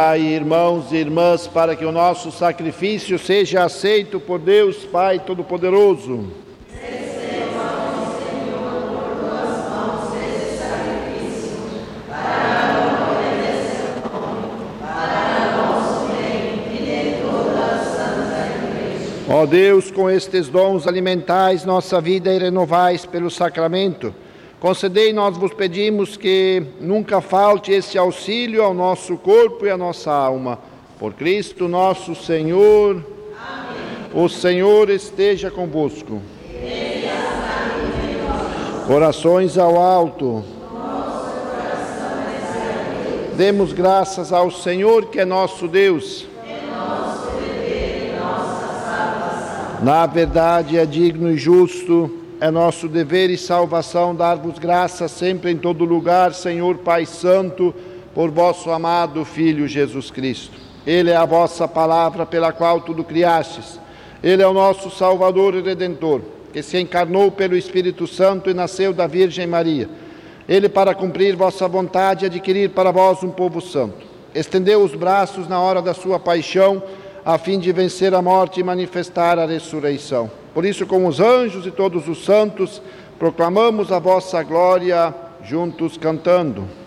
Irmãos e irmãs, para que o nosso sacrifício seja aceito por Deus Pai Todo-Poderoso. Receba, Senhor, por tuas mãos esse sacrifício, para a glória de seu nome, para nosso bem e de toda a Santa Igreja. Ó Deus, com estes dons alimentais nossa vida e renovais pelo sacramento, concedei, nós vos pedimos, que nunca falte esse auxílio ao nosso corpo e à nossa alma. Por Cristo nosso Senhor. Amém. O Senhor esteja convosco. Corações ao alto. Demos graças ao Senhor, que é nosso Deus. Nosso dever e nossa salvação. Na verdade, é digno e justo, é nosso dever e salvação dar-vos graças sempre em todo lugar, Senhor Pai Santo, por vosso amado Filho Jesus Cristo. Ele é a vossa palavra pela qual tudo criastes. Ele é o nosso Salvador e Redentor, que se encarnou pelo Espírito Santo e nasceu da Virgem Maria. Ele, para cumprir vossa vontade e adquirir para vós um povo santo, estendeu os braços na hora da sua paixão, a fim de vencer a morte e manifestar a ressurreição. Por isso, com os anjos e todos os santos, proclamamos a vossa glória, juntos cantando.